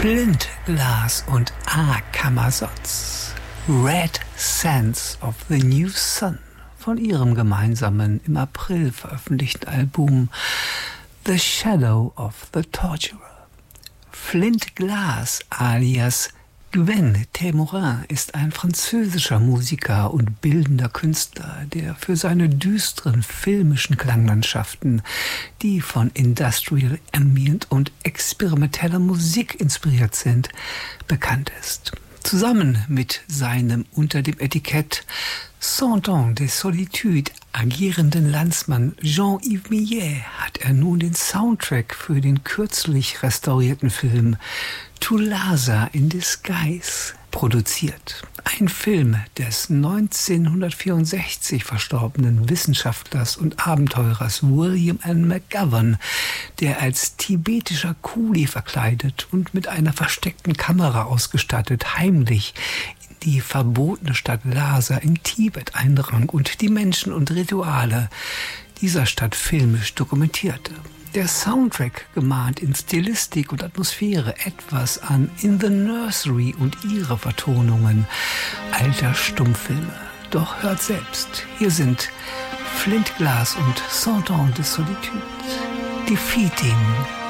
Flint Glass und A. Camazotz. Red Sands of the New Sun von ihrem gemeinsamen im April veröffentlichten Album The Shadow of the Torturer. Flint Glass alias Gwen Témorin ist ein französischer Musiker und bildender Künstler, der für seine düsteren filmischen Klanglandschaften, die von Industrial Ambient und experimenteller Musik inspiriert sind, bekannt ist. Zusammen mit seinem unter dem Etikett Cent Ans de Solitude agierenden Landsmann Jean-Yves Millet hat er nun den Soundtrack für den kürzlich restaurierten Film To Lhasa in Disguise produziert. Ein Film des 1964 verstorbenen Wissenschaftlers und Abenteurers William N. McGovern, der als tibetischer Kuli verkleidet und mit einer versteckten Kamera ausgestattet heimlich in die verbotene Stadt Lhasa in Tibet eindrang und die Menschen und Rituale dieser Stadt filmisch dokumentierte. Der Soundtrack gemahnt in Stilistik und Atmosphäre etwas an In the Nursery und ihre Vertonungen alter Stummfilme. Doch hört selbst, hier sind Flint Glass und Cent Ans de Solitude, Defeating